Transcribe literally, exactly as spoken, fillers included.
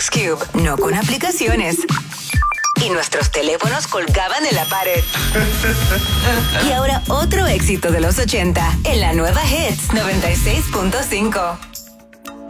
Rubik's Cube, no con aplicaciones. Y nuestros teléfonos colgaban en la pared. Y ahora otro éxito de los ochenta en la nueva Hits noventa y seis punto cinco.